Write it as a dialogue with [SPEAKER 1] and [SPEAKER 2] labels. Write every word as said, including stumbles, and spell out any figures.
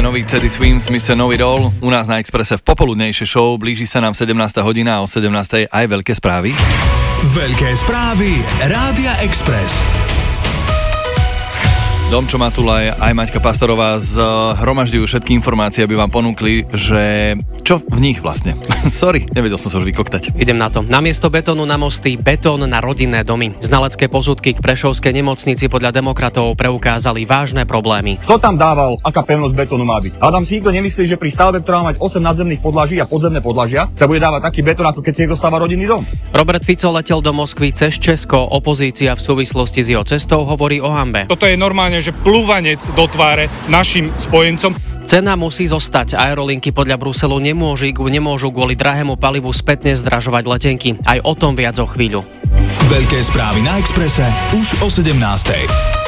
[SPEAKER 1] je nový Teddy Swims, mister Know It All. U nás na Expresse v popoludnejšej show. Blíži sa nám sedemnásta hodina a o sedemnástej aj veľké správy.
[SPEAKER 2] Veľké správy Rádia Express.
[SPEAKER 1] Domčo Matulaj aj Maťka Pastorová zhromažďujú všetky informácie, aby vám ponúkli, že čo v nich vlastne. Sorry, nevedel som sa už vykoktať.
[SPEAKER 3] Idem na to. Namiesto betónu na mosty, betón na rodinné domy. Znalecké posudky k Prešovskej nemocnici podľa demokratov preukázali vážne problémy.
[SPEAKER 4] Kto tam dával, aká pevnosť betónu má byť? Adam si nikto nemyslí, že pri stavbe, ktorá má mať osem nadzemných podlaží a podzemné podlažia, sa bude dávať taký betón, ako keď si niekto stáva rodinný dom.
[SPEAKER 3] Robert Fico letel do Moskvy cez Česko. Opozícia v súvislosti s jeho cestou hovorí o hanbe.
[SPEAKER 5] Toto je normálne, že plúvanec do tváre našim spojencom.
[SPEAKER 3] Cena musí zostať. Aerolinky podľa Bruselu nemôžu, nemôžu kvôli drahému palivu spätne zdražovať letenky. Aj o tom viac o chvíľu.
[SPEAKER 2] Veľké správy na Expresse už o sedemnástej.